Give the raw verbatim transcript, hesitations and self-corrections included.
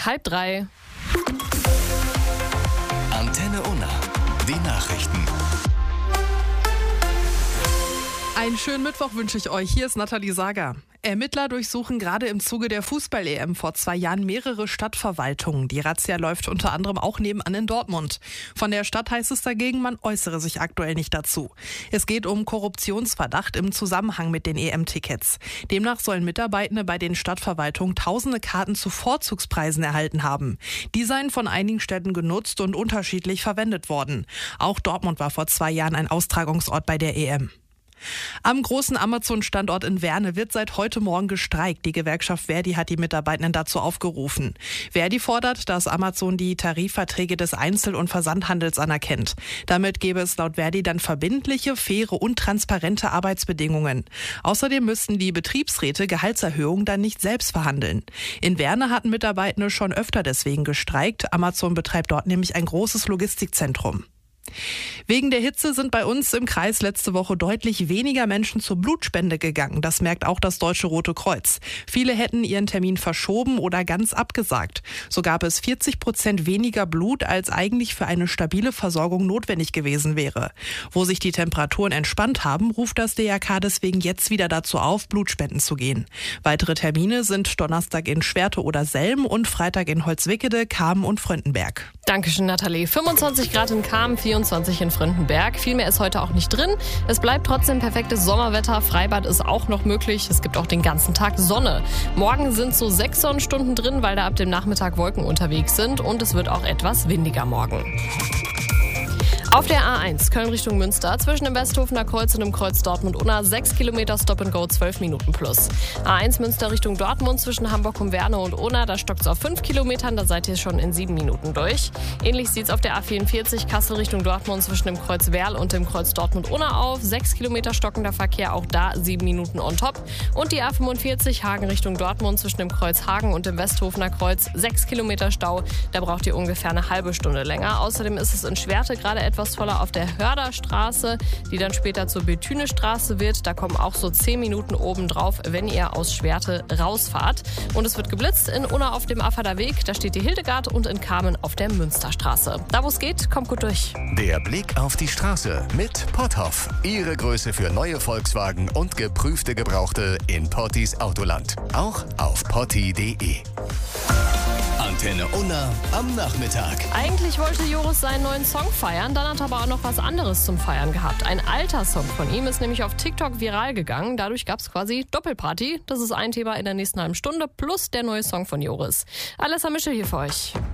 halb drei. Antenne Unna, die Nachrichten. Einen schönen Mittwoch wünsche ich euch. Hier ist Nathalie Sager. Ermittler durchsuchen gerade im Zuge der Fußball-E M vor zwei Jahren mehrere Stadtverwaltungen. Die Razzia läuft unter anderem auch nebenan in Dortmund. Von der Stadt heißt es dagegen, man äußere sich aktuell nicht dazu. Es geht um Korruptionsverdacht im Zusammenhang mit den E M-Tickets. Demnach sollen Mitarbeitende bei den Stadtverwaltungen tausende Karten zu Vorzugspreisen erhalten haben. Die seien von einigen Städten genutzt und unterschiedlich verwendet worden. Auch Dortmund war vor zwei Jahren ein Austragungsort bei der E M. Am großen Amazon-Standort in Werne wird seit heute Morgen gestreikt. Die Gewerkschaft Verdi hat die Mitarbeitenden dazu aufgerufen. Verdi fordert, dass Amazon die Tarifverträge des Einzel- und Versandhandels anerkennt. Damit gäbe es laut Verdi dann verbindliche, faire und transparente Arbeitsbedingungen. Außerdem müssten die Betriebsräte Gehaltserhöhungen dann nicht selbst verhandeln. In Werne hatten Mitarbeitende schon öfter deswegen gestreikt. Amazon betreibt dort nämlich ein großes Logistikzentrum. Wegen der Hitze sind bei uns im Kreis letzte Woche deutlich weniger Menschen zur Blutspende gegangen. Das merkt auch das Deutsche Rote Kreuz. Viele hätten ihren Termin verschoben oder ganz abgesagt. So gab es vierzig Prozent weniger Blut, als eigentlich für eine stabile Versorgung notwendig gewesen wäre. Wo sich die Temperaturen entspannt haben, ruft das D R K deswegen jetzt wieder dazu auf, Blutspenden zu gehen. Weitere Termine sind Donnerstag in Schwerte oder Selm und Freitag in Holzwickede, Kamen und Fröndenberg. Dankeschön, Nathalie. fünfundzwanzig Grad in Kamen, vierundzwanzig in Fröndenberg. Viel mehr ist heute auch nicht drin. Es bleibt trotzdem perfektes Sommerwetter. Freibad ist auch noch möglich. Es gibt auch den ganzen Tag Sonne. Morgen sind so sechs Sonnenstunden drin, weil da ab dem Nachmittag Wolken unterwegs sind. Und es wird auch etwas windiger morgen. Auf der A eins Köln Richtung Münster zwischen dem Westhofener Kreuz und dem Kreuz Dortmund-Unna sechs Kilometer Stop and Go, zwölf Minuten plus. A eins Münster Richtung Dortmund zwischen Hamburg um Werne und Unna, da stockt es auf fünf Kilometern, da seid ihr schon in sieben Minuten durch. Ähnlich sieht es auf der A vierundvierzig Kassel Richtung Dortmund zwischen dem Kreuz Werl und dem Kreuz Dortmund-Unna auf. sechs Kilometer stockender Verkehr, auch da sieben Minuten on top. Und die A fünfundvierzig Hagen Richtung Dortmund zwischen dem Kreuz Hagen und dem Westhofener Kreuz sechs Kilometer Stau, da braucht ihr ungefähr eine halbe Stunde länger. Außerdem ist es in Schwerte gerade etwas voller auf der Hörderstraße, die dann später zur Bethünestraße wird. Da kommen auch so zehn Minuten oben drauf, wenn ihr aus Schwerte rausfahrt. Und es wird geblitzt in Unna auf dem Affader Weg. Da steht die Hildegard und in Kamen auf der Münsterstraße. Da wo es geht, kommt gut durch. Der Blick auf die Straße mit Potthoff. Ihre Größe für neue Volkswagen und geprüfte Gebrauchte in Pottis Autoland. Auch auf potti punkt de. Antenne Unna am Nachmittag. Eigentlich wollte Joris seinen neuen Song feiern, dann hat er aber auch noch was anderes zum Feiern gehabt. Ein alter Song von ihm ist nämlich auf TikTok viral gegangen. Dadurch gab es quasi Doppelparty. Das ist ein Thema in der nächsten halben Stunde plus der neue Song von Joris. Alessa Mischel hier für euch.